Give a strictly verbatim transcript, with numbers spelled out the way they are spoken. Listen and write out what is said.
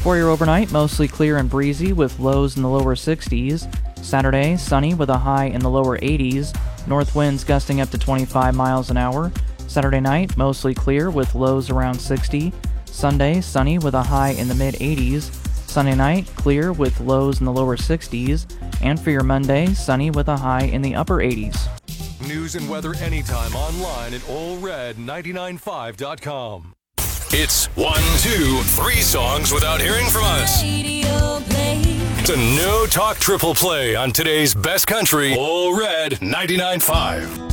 For your overnight, mostly clear and breezy with lows in the lower sixties. Saturday, sunny with a high in the lower eighties. North winds gusting up to twenty-five miles an hour. Saturday night, mostly clear with lows around sixty. Sunday, sunny with a high in the mid-eighties. Sunday night, clear with lows in the lower sixties. And for your Monday, sunny with a high in the upper eighties. News and weather anytime online at Ole Red ninety-nine point five dot com. It's one, two, three songs without hearing from us. It's a no-talk triple play on today's best country, Ole Red ninety-nine point five.